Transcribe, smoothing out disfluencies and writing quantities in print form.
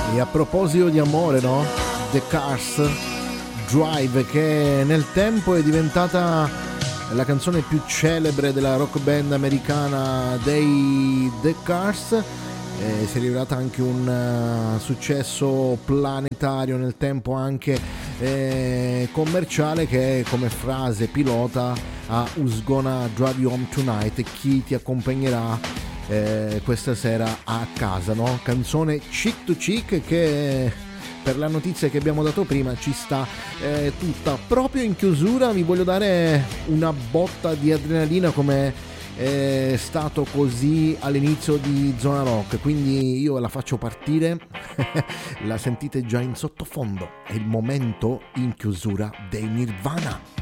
E a proposito di amore, no? The Cars Drive, che nel tempo è diventata la canzone più celebre della rock band americana dei The Cars. Si è rivelata anche un successo planetario, nel tempo anche commerciale, che come frase pilota a Who's Gonna Drive You Home Tonight, chi ti accompagnerà questa sera a casa, no? Canzone chic to chic che per la notizia che abbiamo dato prima ci sta tutta. Proprio in chiusura vi voglio dare una botta di adrenalina, come è stato così all'inizio di Zona Rock, quindi io la faccio partire. La sentite già in sottofondo, è il momento in chiusura dei Nirvana.